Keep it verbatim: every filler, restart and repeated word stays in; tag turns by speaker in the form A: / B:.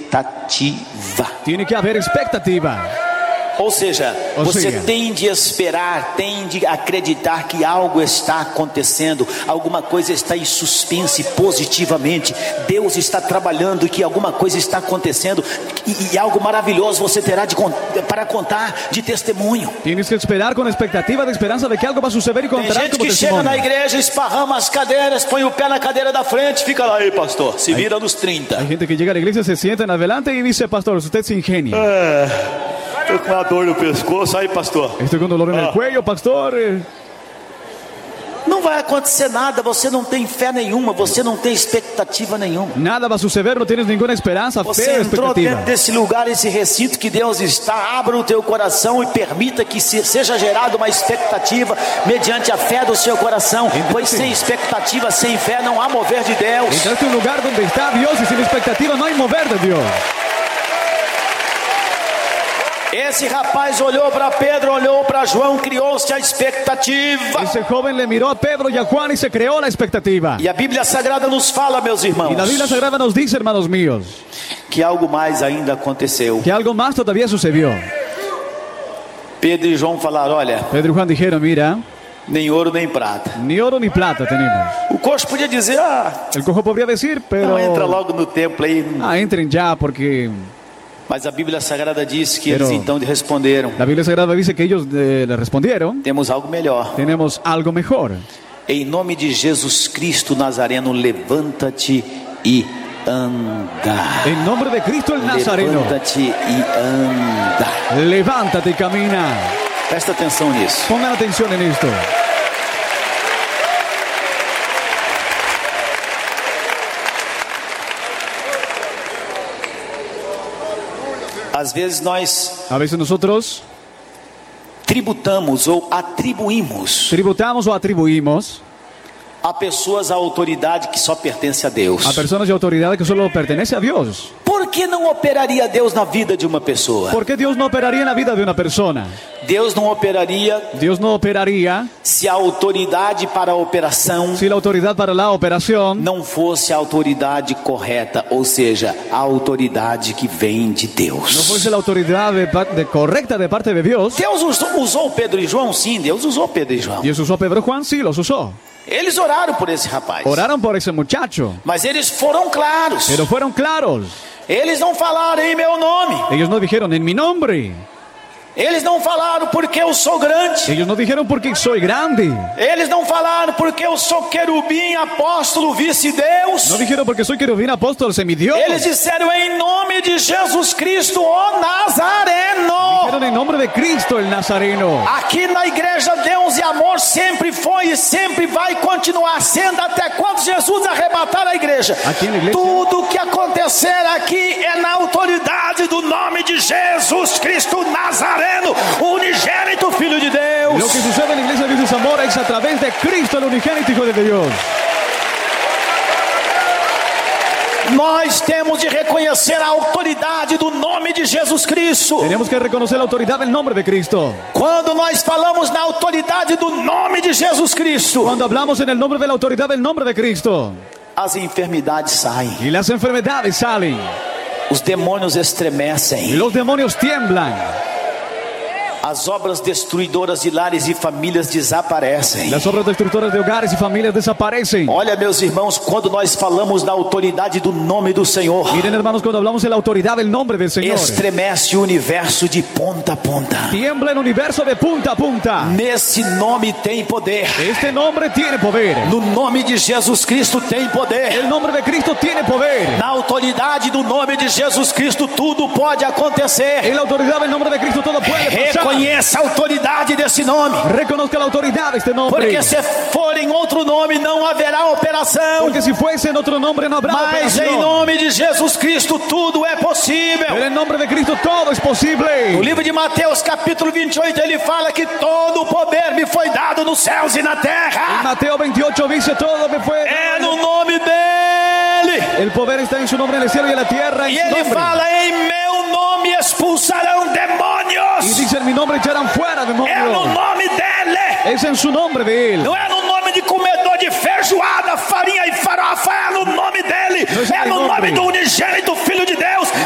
A: expectativa.
B: Tiene que haber expectativa.
A: Ou seja,
B: Ou
A: você
B: seja,
A: tem de esperar, tem de acreditar que algo está acontecendo, alguma coisa está em suspense positivamente. Deus está trabalhando, que alguma coisa está acontecendo e, e algo maravilhoso você terá de, para contar de testemunho.
B: Tienes que esperar con expectativa de esperanza de que algo va a suceder y
A: Tem
B: contar
A: gente
B: como
A: que chega na
B: testimonio.
A: igreja, esparrama as cadeiras, põe o pé na cadeira da frente, fica lá, aí pastor, se vira nos trinta.
B: Hay gente que llega a la iglesia, se sienta en adelante y dice, pastor, usted se ingenia.
A: É, tô com uma dor no pescoço, aí pastor.
B: Estoy con dolor en el
A: Ah.
B: cuello, pastor. Eh,
A: Não vai acontecer nada, você não tem fé nenhuma, você não tem expectativa nenhuma.
B: Nada va a suceder, no tienes ninguna esperanza,
A: Você
B: fe o
A: entrou
B: expectativa.
A: dentro desse lugar, esse recinto que Deus está, abra o teu coração e permita que se- seja gerada uma expectativa mediante a fé do seu coração, pois sem expectativa, sem fé não há mover de Deus.
B: Entraste a un lugar donde está Dios y sin expectativa no hay mover de Dios.
A: Esse rapaz olhou para Pedro, olhou para João, criou-se a expectativa.
B: Ese joven le miró a Pedro y a Juan y se creó la expectativa.
A: E a Bíblia Sagrada nos fala, meus irmãos,
B: Y la Biblia Sagrada nos dice, hermanos míos,
A: que algo mais ainda aconteceu.
B: que algo más todavía sucedió.
A: Pedro e João falaram, olha,
B: Pedro y Juan dijeron, mira,
A: nem ouro nem prata.
B: ni oro ni plata tenemos.
A: O coxo podia dizer, ah,
B: El cojo podría decir, pero...
A: não, entra logo no templo aí.
B: Ah, entren ya, porque
A: Mas a Bíblia Sagrada diz que
B: Pero-
A: eles então responderam,
B: la Biblia Sagrada dice que ellos eh, le respondieron,
A: temos algo melhor.
B: tenemos algo mejor.
A: Em nome de Jesus Cristo Nazareno, levanta-te e anda.
B: En nombre de Cristo el Nazareno,
A: Levanta-te e anda.
B: levántate y camina.
A: Presta atenção nisso.
B: Pongan atención en esto.
A: Às vezes nós
B: A veces nosotros
A: tributamos ou atribuímos
B: tributamos o atribuimos
A: a pessoas a autoridade que só pertence a Deus.
B: a personas de autoridad que solo pertenece a Dios.
A: Por que não operaria Deus na vida de uma pessoa?
B: ¿Por qué Dios no operaría en la vida de una persona?
A: Deus não operaria
B: Dios no operaría
A: se a autoridade para a operação
B: si la autoridad para la operación
A: não fosse a autoridade correta, ou seja, a autoridade que vem de
B: no
A: Deus.
B: fuese la autoridad de, pa- de correcta de parte de Dios.
A: Deus usou, usou Pedro e João? Sim, Deus usou Pedro e João.
B: Dios usó a Pedro y Juan, sí, los usó.
A: Eles oraram por esse rapaz,
B: Oraron por ese muchacho,
A: mas eles foram claros.
B: pero fueron claros.
A: Eles não falaram em meu nome.
B: Ellos no dijeron en mi nombre.
A: Eles não falaram porque eu sou grande.
B: Ellos no dijeron porque soy grande.
A: Eles não falaram porque eu sou querubim, apóstolo, vice-deus.
B: No dijeron porque soy querubín, apóstol, semidios.
A: Eles disseram em nome de Jesus Cristo, o Nazareno.
B: Dijeron en nombre de Cristo el Nazareno.
A: Aqui na igreja Deus e amor sempre foi e sempre vai continuar sendo até quando Jesus arrebatar a igreja.
B: Aqui na igreja-
A: Tudo que acontecer aqui é na autoridade do nome de Jesus Cristo Nazareno, o unigênito Filho de Deus.
B: Lo que sucede en la iglesia de Dios es amor es a través de Cristo, el unigénito Hijo de Dios.
A: Nós temos de reconhecer a autoridade do nome de Jesus Cristo.
B: Tenemos que reconocer la autoridad del nombre de Cristo.
A: Quando nós falamos na autoridade do nome de Jesus Cristo,
B: Cuando hablamos en el nombre de la autoridad del nombre de Cristo,
A: as enfermidades saem,
B: y las enfermedades salen,
A: os demônios
B: y
A: estremecem,
B: los demonios tiemblan,
A: as obras destruidoras de lares e famílias desaparecem.
B: las obras destructoras de hogares y familias desaparecen.
A: Olha, meus irmãos, quando nós falamos na autoridade do nome do Senhor,
B: Miren, hermanos, cuando hablamos de la autoridad del nombre del Señor,
A: estremece o universo de ponta a ponta.
B: tiembla el universo de punta a punta.
A: Nesse nome tem poder.
B: Este nombre tiene poder.
A: No nome de Jesus Cristo tem poder.
B: El nombre de Cristo tiene poder.
A: Na autoridade do nome de Jesus Cristo tudo pode acontecer.
B: En la autoridad del nombre de Cristo todo puede pasar.
A: Reconheça a autoridade desse nome.
B: Reconozca la autoridad de este nombre.
A: Porque se for em outro nome não haverá operação.
B: Porque si fuese en otro nombre no habrá
A: Mas em
B: operación.
A: nome de Jesus Cristo tudo é possível.
B: Pero en nombre de Cristo todo es
A: No
B: posible.
A: livro de Mateus capítulo vinte e oito ele fala que todo o poder me foi dado nos céus e na
B: En
A: terra.
B: Mateo veintiocho dice todo me fue.
A: É no nome dele.
B: El poder está en su nombre en el cielo y en la tierra. En
A: E
B: su
A: ele
B: nombre.
A: fala em meu nome expulsarão
B: Y
A: demônios.
B: dice en mi nombre echarán fuera
A: É no
B: demonios.
A: nome dele.
B: Es en su nombre de él.
A: Não é no nome de comedor de feijoada, farinha e farofa. É no nome dele.
B: Não é
A: É no
B: nome.
A: nome do unigênito Filho de Deus.